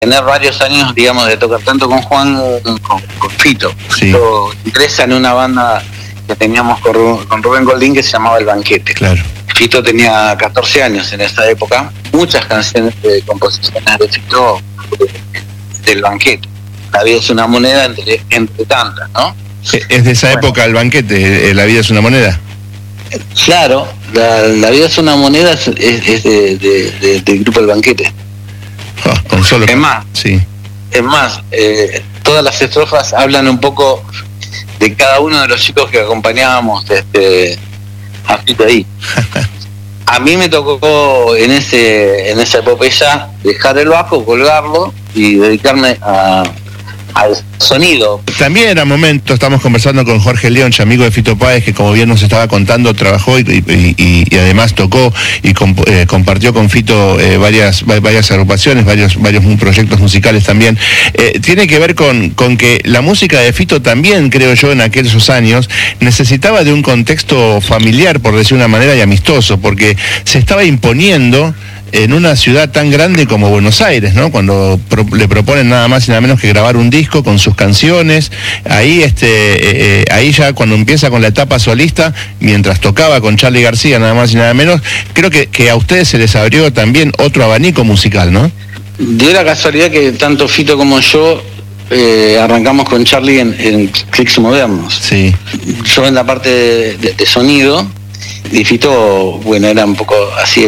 tener varios años, digamos, de tocar tanto con Juan con Fito. Sí. Fito ingresa en una banda que teníamos con Rubén Goldín que se llamaba El Banquete. Claro. Fito tenía 14 años en esa época. Muchas canciones de composiciones de Fito del Banquete. La vida es una moneda entre tantas, ¿no? Es de esa época El Banquete, La vida es una moneda. Claro, la vida es una moneda es del grupo El Banquete. Con solo. Es más, sí. Es más, todas las estrofas hablan un poco de cada uno de los chicos que acompañábamos a Fito ahí. A mí me tocó en esa epopeya dejar el bajo, colgarlo y dedicarme al sonido. También era momento, estamos conversando con Jorge León, amigo de Fito Páez, que como bien nos estaba contando, trabajó y además tocó y compartió con Fito varias agrupaciones, varios proyectos musicales también. Tiene que ver con que la música de Fito también, creo yo, en aquellos años, necesitaba de un contexto familiar, por decir una manera, y amistoso, porque se estaba imponiendo en una ciudad tan grande como Buenos Aires, ¿no? Cuando le proponen nada más y nada menos que grabar un disco con sus canciones, ahí ahí ya cuando empieza con la etapa solista, mientras tocaba con Charly García, nada más y nada menos, creo que a ustedes se les abrió también otro abanico musical, ¿no? Dio la casualidad que tanto Fito como yo arrancamos con Charly en Clics Modernos. Sí. Yo en la parte de sonido, y Fito, bueno, era un poco así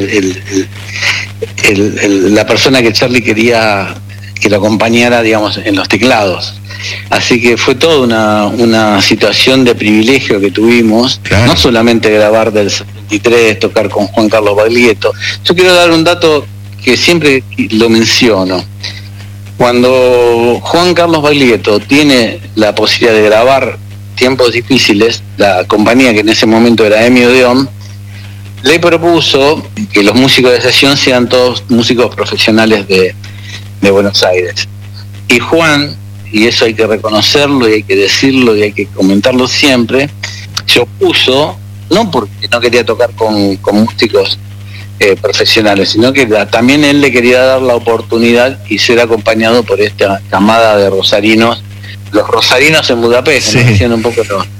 la persona que Charly quería que lo acompañara, digamos, en los teclados. Así que fue toda una situación de privilegio que tuvimos, claro. No solamente grabar del 73, tocar con Juan Carlos Baglietto. Yo quiero dar un dato que siempre lo menciono. Cuando Juan Carlos Baglietto tiene la posibilidad de grabar Tiempos Difíciles, la compañía que en ese momento era EMI Odeón, le propuso que los músicos de sesión sean todos músicos profesionales de Buenos Aires. Y Juan, y eso hay que reconocerlo y hay que decirlo y hay que comentarlo siempre, se opuso, no porque no quería tocar con músicos profesionales, sino que también él le quería dar la oportunidad y ser acompañado por esta camada de rosarinos, los rosarinos en Budapest, sí. ¿No? Haciendo un poco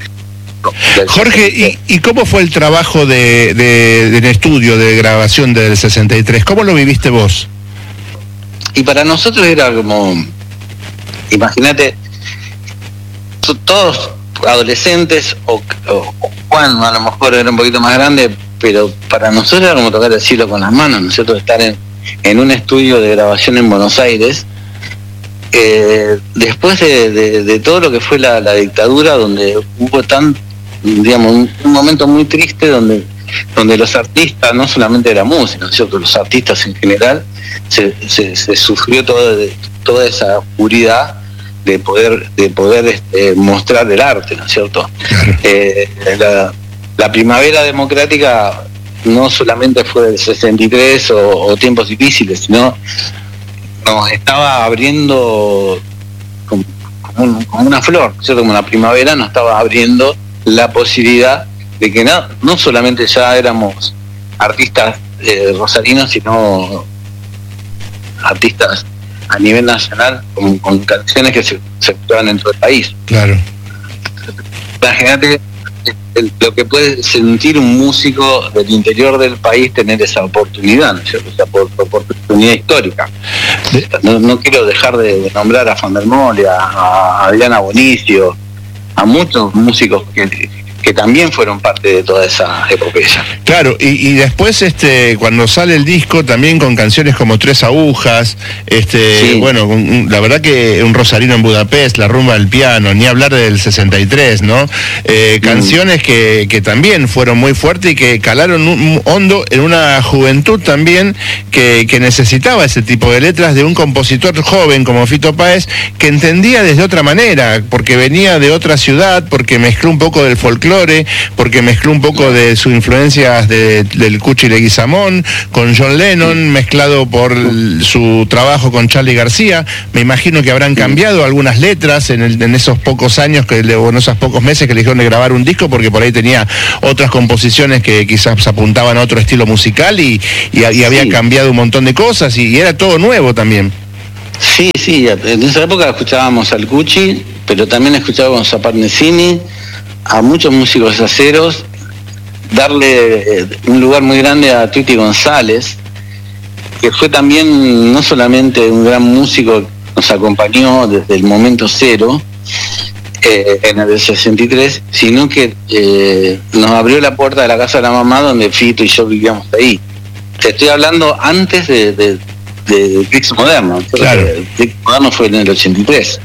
Jorge, ¿y cómo fue el trabajo del estudio de grabación del 63? ¿Cómo lo viviste vos? Y para nosotros era como, imagínate, todos adolescentes, o Juan a lo mejor era un poquito más grande, pero para nosotros era como tocar el cielo con las manos, ¿no es cierto? Estar en un estudio de grabación en Buenos Aires, después de todo lo que fue la dictadura, donde hubo un momento muy triste donde los artistas, no solamente de la música, ¿no es cierto? Los artistas en general, se sufrió toda esa oscuridad de poder mostrar el arte, ¿no es cierto? Claro. La primavera democrática no solamente fue del 63 o Tiempos Difíciles, sino nos estaba abriendo como una flor, ¿cierto? Como la primavera nos estaba abriendo la posibilidad de que no solamente ya éramos artistas rosarinos, sino artistas a nivel nacional con canciones que se escuchaban en todo el país. Claro. Imagínate lo que puede sentir un músico del interior del país tener esa oportunidad, ¿no es cierto? Esa oportunidad histórica. No quiero dejar de nombrar a Van der Mole, a Adriana Bonicio, a muchos músicos que también fueron parte de toda esa epopeya. Claro, y después cuando sale el disco también con canciones como Tres Agujas, sí. Bueno, la verdad que un rosarino en Budapest, La rumba del piano, ni hablar del 63, ¿no? Canciones que también fueron muy fuertes y que calaron hondo en una juventud también que necesitaba ese tipo de letras de un compositor joven como Fito Páez, que entendía desde otra manera, porque venía de otra ciudad, porque mezcló un poco del folclore, porque mezcló un poco de sus influencias del Cuchi Leguizamón con John Lennon, mezclado por su trabajo con Charly García. Me imagino que habrán cambiado algunas letras en esos pocos años, o en esos pocos meses que le dijeron de grabar un disco, porque por ahí tenía otras composiciones que quizás apuntaban a otro estilo musical y había cambiado un montón de cosas y era todo nuevo también. Sí, en esa época escuchábamos al Cuchi, pero también escuchábamos a Parnesini, a muchos músicos aceros, darle un lugar muy grande a Tuti González, que fue también no solamente un gran músico que nos acompañó desde el momento cero, en el 63, sino que nos abrió la puerta de la casa de la mamá donde Fito y yo vivíamos ahí. Te estoy hablando antes de Clics Moderno. Claro. Clics Moderno fue en el 83.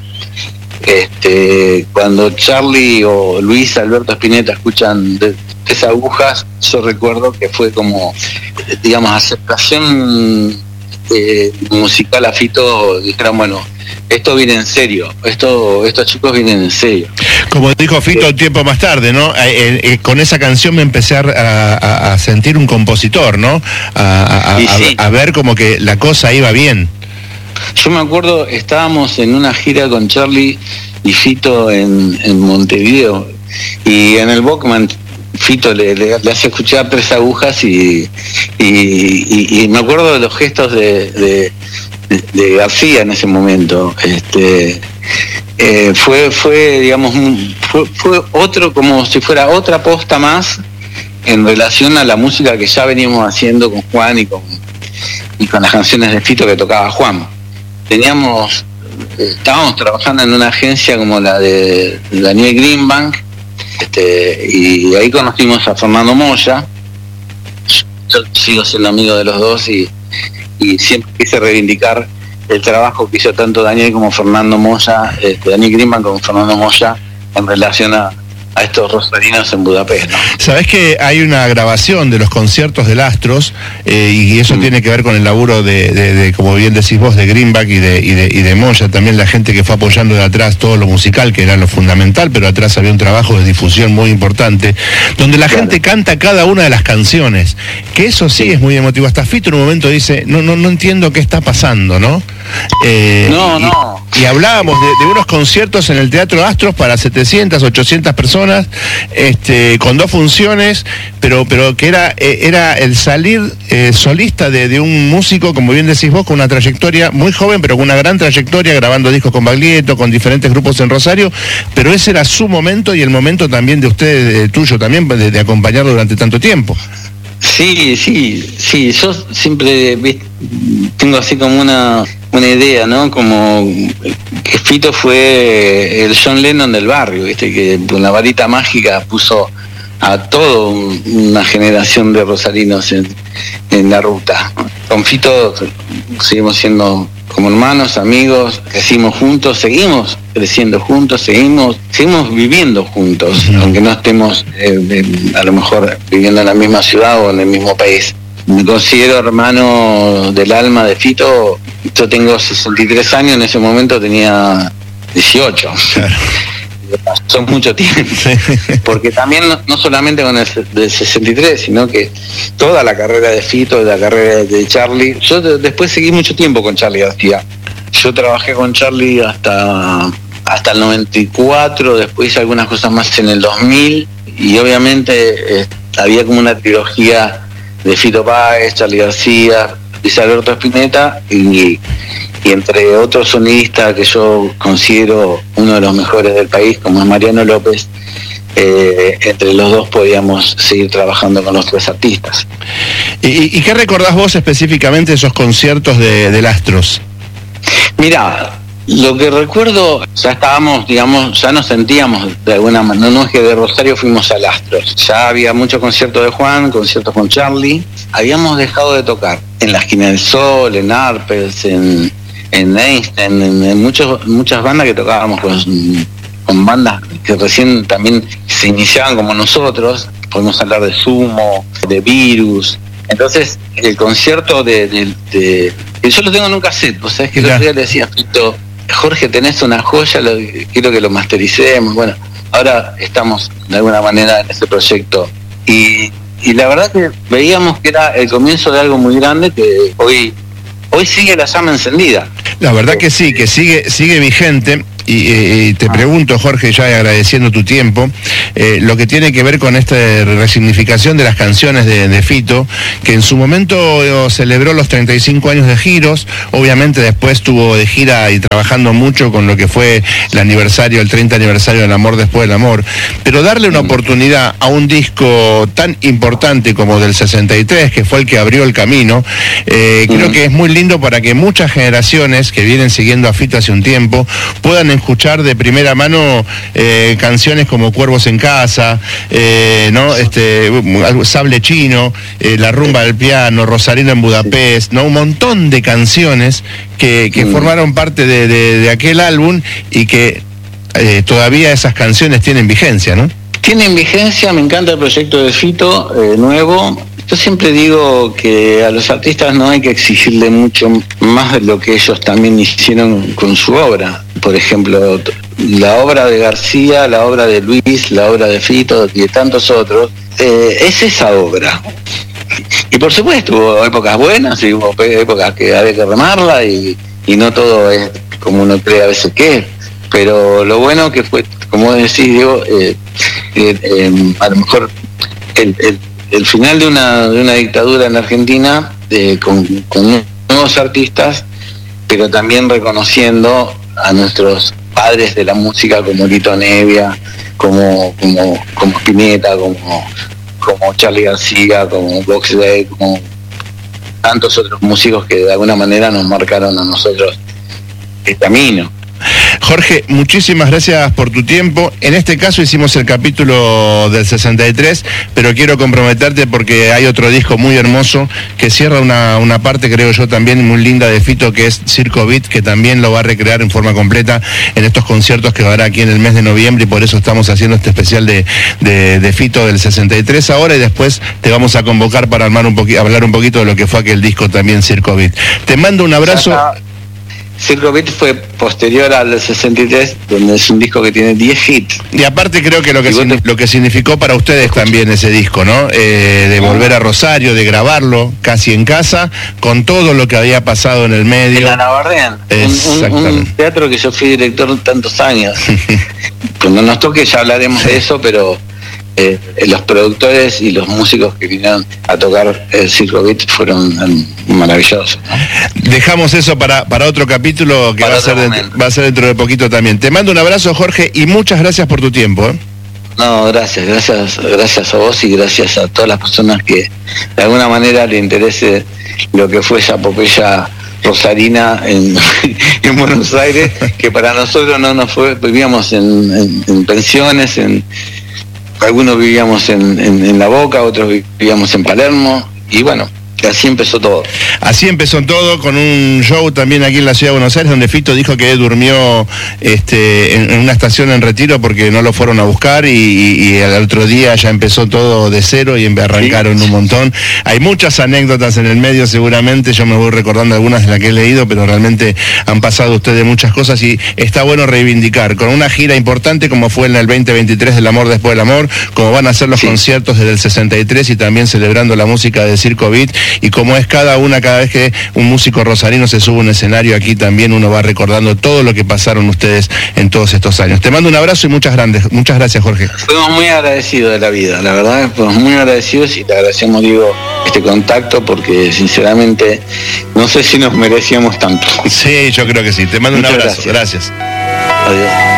Cuando Charlie o Luis Alberto Spinetta escuchan Tres Agujas, yo recuerdo que fue como, digamos, aceptación musical a Fito. Dijeron, bueno, esto viene en serio, estos chicos vienen en serio. Como dijo Fito tiempo más tarde, ¿no? Con esa canción me empecé a sentir un compositor, ¿no? A ver como que la cosa iba bien. Yo me acuerdo, estábamos en una gira con Charlie y Fito en Montevideo, y en el Walkman Fito le hace escuchar Tres Agujas y me acuerdo de los gestos de García en ese momento. Fue digamos, fue otro, como si fuera otra posta más en relación a la música que ya veníamos haciendo con Juan y con las canciones de Fito que tocaba Juan. Estábamos trabajando en una agencia como la de Daniel Greenbank, y ahí conocimos a Fernando Moya. Yo sigo siendo amigo de los dos y siempre quise reivindicar el trabajo que hizo tanto Daniel como Fernando Moya, Daniel Greenbank como Fernando Moya, en relación a estos rosarinos en Budapest, ¿no? Sabés que hay una grabación de los conciertos del Astros, y eso tiene que ver con el laburo de como bien decís vos, de Greenback y de Moya, también la gente que fue apoyando de atrás todo lo musical, que era lo fundamental, pero atrás había un trabajo de difusión muy importante, donde la gente canta cada una de las canciones, que eso sí es muy emotivo. Hasta Fito en un momento dice, no entiendo qué está pasando, ¿no? Y hablábamos de unos conciertos en el Teatro Astros para 700, 800 personas, con 2 funciones, pero que era el salir solista de un músico, como bien decís vos, con una trayectoria muy joven, pero con una gran trayectoria, grabando discos con Baglietto, con diferentes grupos en Rosario, pero ese era su momento y el momento también de usted, tuyo también, de acompañarlo durante tanto tiempo. Sí, yo siempre tengo así como una idea, ¿no? Como que Fito fue el John Lennon del barrio, ¿viste? Que con la varita mágica puso a toda una generación de rosarinos en la ruta. Con Fito seguimos siendo como hermanos, amigos, crecimos juntos, seguimos creciendo juntos, seguimos viviendo juntos, aunque no estemos a lo mejor viviendo en la misma ciudad o en el mismo país. Me considero hermano del alma de Fito. Yo tengo 63 años, en ese momento tenía 18. Claro. Son mucho tiempo. Porque también no solamente con el del 63, sino que toda la carrera de Fito, la carrera de Charlie. Yo después seguí mucho tiempo con Charlie García. Yo trabajé con Charlie hasta el 94, después hice algunas cosas más en el 2000, y obviamente había como una trilogía de Fito Páez, Charlie García, Luis Alberto Spinetta y entre otros sonistas que yo considero uno de los mejores del país, como es Mariano López. Entre los dos podíamos seguir trabajando con los 3 artistas. ¿Y qué recordás vos específicamente de esos conciertos del Astros? Mirá, lo que recuerdo, ya estábamos, digamos, ya nos sentíamos de alguna manera, no es que de Rosario fuimos al Astros, ya había muchos conciertos de Juan, conciertos con Charlie, habíamos dejado de tocar en la Esquina del Sol, en Arpels, en Einstein, en muchas bandas que tocábamos con bandas que recién también se iniciaban como nosotros. Podemos hablar de Sumo, de Virus. Entonces el concierto yo lo tengo en un cassette, vos sabés que el otro día le decía a Fito, Jorge, tenés una joya, quiero que lo mastericemos. Bueno, ahora estamos de alguna manera en ese proyecto, y la verdad que veíamos que era el comienzo de algo muy grande que hoy sigue la llama encendida. La verdad que sí, que sigue vigente. y te pregunto, Jorge, ya agradeciendo tu tiempo, lo que tiene que ver con esta resignificación de las canciones de Fito, que en su momento celebró los 35 años de Giros, obviamente después estuvo de gira y trabajando mucho con lo que fue el 30 aniversario del Amor Después del Amor, pero darle una oportunidad a un disco tan importante como del 63, que fue el que abrió el camino, creo que es muy lindo para que muchas generaciones que vienen siguiendo a Fito hace un tiempo puedan escuchar de primera mano canciones como Cuervos en Casa, ¿no? Sable Chino, La Rumba del Piano, Rosarino en Budapest, ¿no? Un montón de canciones que formaron parte de aquel álbum y que todavía esas canciones tienen vigencia, ¿no? Tienen vigencia, me encanta el proyecto de Fito, nuevo. Yo siempre digo que a los artistas no hay que exigirle mucho más de lo que ellos también hicieron con su obra. Por ejemplo, la obra de García, la obra de Luis, la obra de Fito y de tantos otros, es esa obra. Y por supuesto hubo épocas buenas y hubo épocas que había que remarla y no todo es como uno cree a veces que es. Pero lo bueno que fue, como decís, Diego, a lo mejor el final de una dictadura en Argentina, con nuevos artistas, pero también reconociendo a nuestros padres de la música como Lito Nevia, como Spinetta, como Charly García, como Box Day, como tantos otros músicos que de alguna manera nos marcaron a nosotros el camino. Jorge, muchísimas gracias por tu tiempo. En este caso hicimos el capítulo del 63, pero quiero comprometerte porque hay otro disco muy hermoso que cierra una parte, creo yo, también muy linda de Fito, que es Circo Beat, que también lo va a recrear en forma completa en estos conciertos que va a haber aquí en el mes de noviembre, y por eso estamos haciendo este especial de Fito del 63 ahora, y después te vamos a convocar para hablar un poquito de lo que fue aquel disco también, Circo Beat. Te mando un abrazo. Circo Beat fue posterior al 63, donde es un disco que tiene 10 hits. Y aparte creo que lo que significó para ustedes también ese disco, ¿no? De volver a Rosario, de grabarlo casi en casa, con todo lo que había pasado en el medio. En la Navardén, un teatro que yo fui director tantos años. Cuando nos toque ya hablaremos de eso, pero los productores y los músicos que vinieron a tocar el Circo Beat fueron maravillosos, ¿no? Dejamos eso para otro capítulo que va a ser dentro de poquito también. Te mando un abrazo, Jorge, y muchas gracias por tu tiempo. No, gracias a vos y gracias a todas las personas que de alguna manera le interese lo que fue esa epopeya rosarina en Buenos Aires, que para nosotros no nos fue, vivíamos en pensiones, algunos vivíamos en La Boca, otros vivíamos en Palermo, y bueno, así empezó todo. Así empezó todo, con un show también aquí en la ciudad de Buenos Aires, donde Fito dijo que durmió en una estación en Retiro porque no lo fueron a buscar, y al otro día ya empezó todo de cero y arrancaron un montón. Hay muchas anécdotas en el medio seguramente, yo me voy recordando algunas de las que he leído, pero realmente han pasado ustedes muchas cosas y está bueno reivindicar, con una gira importante como fue en el 2023 del Amor Después del Amor, como van a ser los conciertos desde el 63 y también celebrando la música de Circo Beat. Y como es cada vez que un músico rosarino se sube a un escenario, aquí también uno va recordando todo lo que pasaron ustedes en todos estos años. Te mando un abrazo y muchas gracias, Jorge. Fuimos muy agradecidos de la vida, la verdad, fuimos muy agradecidos y te agradecemos, digo, este contacto, porque sinceramente no sé si nos merecíamos tanto. Sí, yo creo que sí. Te mando un abrazo. Gracias. Adiós.